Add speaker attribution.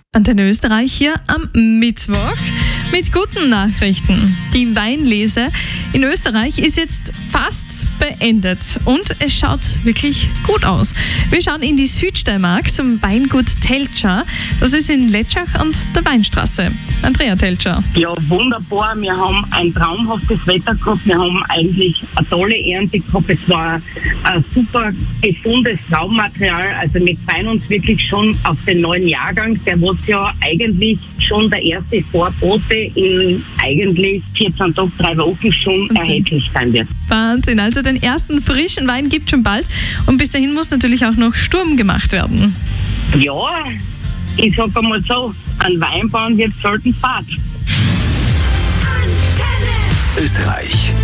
Speaker 1: Antenne Österreich hier am Mittwoch mit guten Nachrichten. Die Weinlese in Österreich ist jetzt fast beendet und es schaut wirklich gut aus. Wir schauen in die Südsteiermark zum Weingut Telscher. Das ist in Letschach und der Weinstraße. Andrea Telscher.
Speaker 2: Ja, wunderbar. Wir haben ein traumhaftes Wetter gehabt. Wir haben eigentlich eine tolle Ernte gehabt. Es war ein super gesundes Traubenmaterial. Also wir freuen uns wirklich schon auf den neuen Jahrgang, der was ja eigentlich schon der erste Vorbote in eigentlich 14 Tagen, 3 Wochen schon erhältlich sein wird.
Speaker 1: Wahnsinn, also den ersten frischen Wein gibt schon bald und bis dahin muss natürlich auch noch Sturm gemacht werden.
Speaker 2: Ja, ich sag einmal so, an Weinbauern wird selten Fahrt.
Speaker 3: Österreich.